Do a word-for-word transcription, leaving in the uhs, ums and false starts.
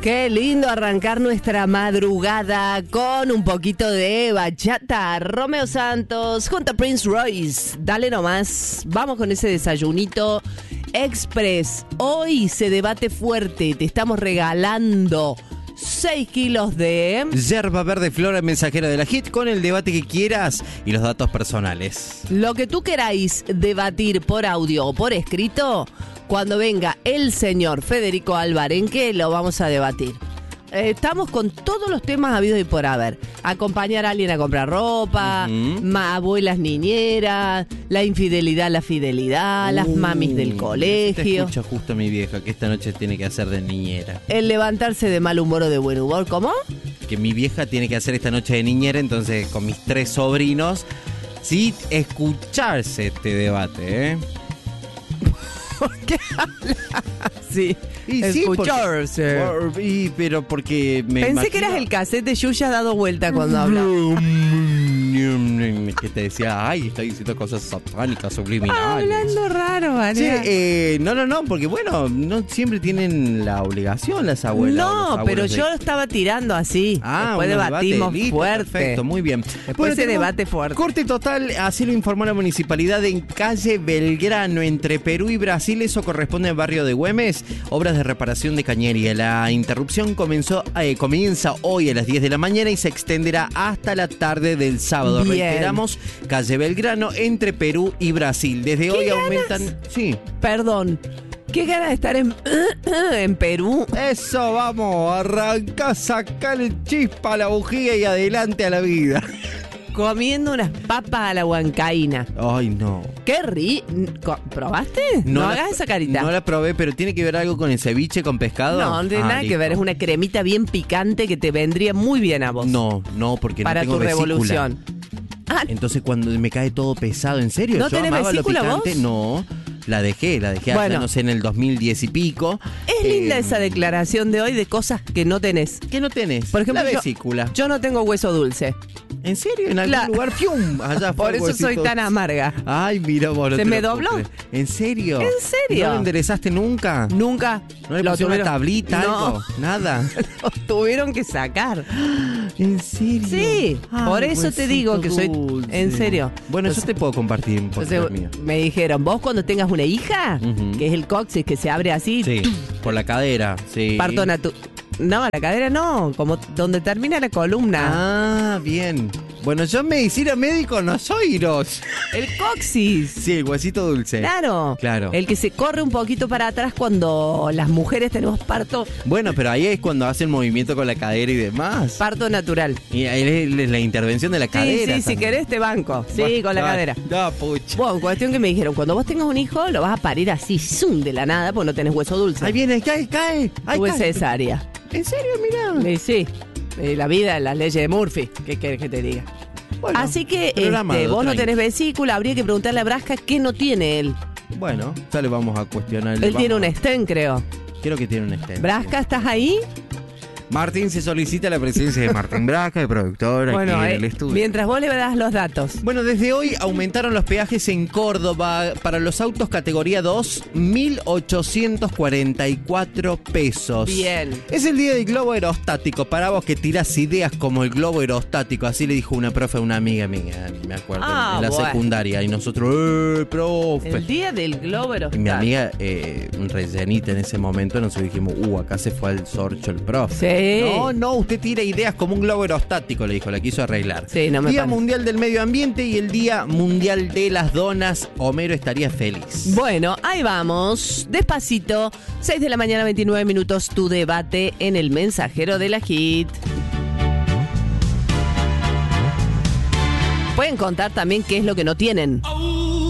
Qué lindo arrancar nuestra madrugada con un poquito de bachata. Romeo Santos junto a Prince Royce. Dale nomás, vamos con ese desayunito express. Hoy se debate fuerte, te estamos regalando seis kilos de yerba verde flora mensajera de la Hit con el debate que quieras y los datos personales. Lo que tú queráis debatir por audio o por escrito, cuando venga el señor Federico Alvarenque lo vamos a debatir. Eh, estamos con todos los temas habidos y por haber. Acompañar a alguien a comprar ropa, Uh-huh. ma- abuelas niñeras, la infidelidad, la fidelidad, las Uh, mamis del Te colegio. escucho justo mi vieja que esta noche tiene que hacer de niñera. El levantarse de mal humor o de buen humor, ¿cómo? Que mi vieja tiene que hacer esta noche de niñera, entonces con mis tres sobrinos, sí, escucharse este debate, ¿eh? ¿Por qué hablas así? Y sí, Escucharse. porque- por- y, pero porque me Pensé imagino- que eras el cassette de Yuya dado vuelta cuando hablaba. Que te decía, ay, está diciendo cosas satánicas, subliminales. Hablando raro, Sí, María. eh, no, no, no, porque bueno, no siempre tienen la obligación las abuelas. o los No, abuelos pero de- yo estaba tirando así. Ah, Después un debatimos debate, listo, fuerte. Perfecto, muy bien. Después ese tenemos debate fuerte. Corte total, así lo informó la municipalidad en calle Belgrano, entre Perú y Brasil. Eso corresponde al barrio de Güemes. Obras de reparación de cañería. La interrupción comenzó, eh, comienza hoy a las diez de la mañana y se extenderá hasta la tarde del sábado. Bien. Reiteramos, calle Belgrano, entre Perú y Brasil. Desde hoy ganas? aumentan... Sí. Perdón. Qué ganas de estar en, en Perú. Eso, vamos, arranca, sacar chispa a la bujía y adelante a la vida. Comiendo unas papas a la huancaína. Ay, no. Qué ri... Co- ¿Probaste? No, la- hagas esa carita. No la probé, pero tiene que ver algo con el ceviche con pescado. No, no tiene Ah, nada que listo. ver. Es una cremita bien picante que te vendría muy bien a vos. No, no, porque Para no tengo tu vesícula. revolución. Ah, Entonces cuando me cae todo pesado, ¿en serio? ¿No Yo tenés amaba lo vesícula picante. vos? No, la dejé, la dejé Bueno. allá, no sé, en el dos mil diez y pico. es linda Eh, esa declaración de hoy de cosas que no tenés. ¿Qué no tenés? Por ejemplo, la yo- vesícula. Yo no tengo hueso dulce. ¿En serio? ¿En algún Claro. lugar? ¡Fium! Allá fue Por el eso soy huesito. tan amarga. Ay, mira vos. no ¿Se te me lo puedo dobló? creer. ¿En serio? ¿En serio? ¿No lo enderezaste nunca? Nunca. ¿No le Lo pusieron una tuvieron- tablita, No. algo? Nada. Lo tuvieron que sacar. ¿En serio? Sí, por eso te digo que soy- dulce. en serio. Bueno, Entonces- yo te puedo compartir un poquito Entonces mío. me dijeron, vos cuando tengas una hija, Ujú. que es el coxis que se abre así, Sí, por la cadera, sí. parto natu... No, la cadera no, como donde termina la columna. Ah, bien. Bueno, yo en medicina médico no soy Iros. El coxis. Sí, el huesito dulce. Claro. Claro. El que se corre un poquito para atrás cuando las mujeres tenemos parto, Bueno, pero ahí es cuando hacen movimiento con la cadera y demás. parto natural. Y ahí es es la intervención de la Sí, cadera. sí, si también. querés te banco. Sí, Bueno, con la dale. cadera. No, pucha. Bueno, cuestión que me dijeron, cuando vos tengas un hijo, lo vas a parir así, zoom, de la nada, porque no tenés hueso dulce. Ahí viene, cae, cae. Ahí Tuve cae. cesárea. ¿En serio? Mirá. Y sí, eh, la vida, las leyes de Murphy, ¿qué querés que te diga? Bueno, Así que programado, este, vos no tranqui. tenés vesícula, habría que preguntarle a Brasca qué no tiene él. Bueno, ya le vamos a cuestionar. Él Vamos tiene a- un stent, creo. Creo que tiene un stent. Brasca, ¿estás ahí? Martín, se solicita la presencia de Martín Brasca, el productor, Bueno, aquí en eh, el estudio. mientras vos le das los datos. Bueno, desde hoy aumentaron los peajes en Córdoba para los autos categoría dos, mil ochocientos cuarenta y cuatro pesos. Bien. Es el día del globo aerostático. Para vos que tirás ideas como el globo aerostático, así le dijo una profe a una amiga mía, me acuerdo, Ah, en la bueno. secundaria. Y nosotros, ¡eh, profe! El día del globo Y mi aerostático. amiga, eh, rellenita en ese momento, nosotros dijimos, uh, acá se fue al sorcho el profe. Sí. No, no, usted tira ideas como un globo aerostático, le dijo, la quiso arreglar. Sí, no me Día parece. Mundial del Medio Ambiente y el Día Mundial de las Donas. Homero estaría feliz. Bueno, ahí vamos. Despacito. seis de la mañana, veintinueve minutos. Tu debate en el mensajero de la Hit. Pueden contar también qué es lo que no tienen.